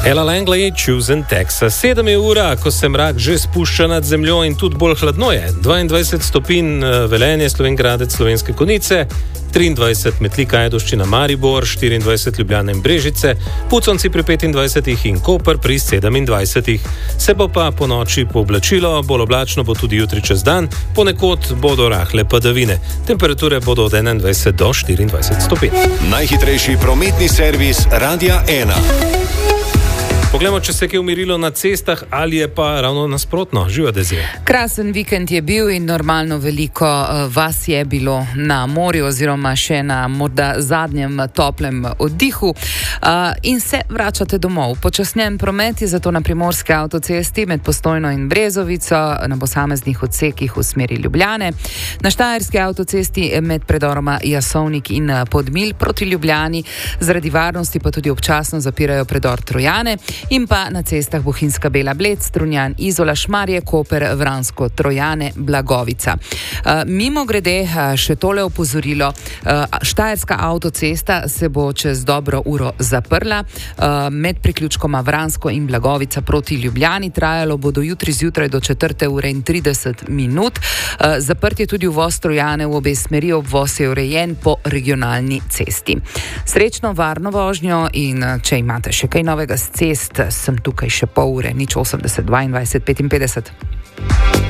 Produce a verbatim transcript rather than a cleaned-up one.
Ella Langley, Choosing Texas. Sedem je ura, ko se mrak že spušča nad zemljo in tudi bolj hladno je. dvaindvajset stopinj Velenje, Slovenj Gradec, Slovenske Konjice, triindvajset Metlika, Ajdovščina, Maribor, štiriindvajset Ljubljana in Brežice, Puconci pri petindvajsetih in Koper pri sedemindvajsetih. Se bo pa po noči pooblačilo, bolj oblačno bo tudi jutri čez dan, ponekod bodo rahle padavine. Temperature bodo od enaindvajset do štiriindvajset stopinj. Najhitrejši prometni servis Radia ena. Poglejmo, če se je kaj umirilo na cestah ali je pa ravno nasprotno. Živa Dezija. Krasen vikend je bil in normalno veliko vas je bilo na morju oziroma še na morda zadnjem toplem oddihu in se vračate domov. Počasnjen promet je zato na primorski avtocesti med Postojno in Brezovico na posameznih odsekih v smeri Ljubljane. Na štajerski avtocesti med predoroma Jasovnik in Podmilj proti Ljubljani zaradi varnosti pa tudi občasno zapirajo predor Trojane. In pa na cestah Bohinjska Bela Bled, Strunjan, Izola, Šmarje, Koper, Vransko, Trojane, Blagovica. Uh, mimo grede uh, še tole opozorilo. Uh, Štajerska avtocesta se bo čez dobro uro zaprla. Uh, med priključkoma Vransko in Blagovica proti Ljubljani trajalo bo do jutri zjutraj do četrte ure in trideset minut. Uh, zaprt je tudi uvoz Trojane v obe smeri, obvoz je urejen po regionalni cesti. Srečno, varno vožnjo in uh, če imate še kaj novega s cest, sem tukaj še pol ure, nič osemdeset, dvaindvajset, petinpetdeset.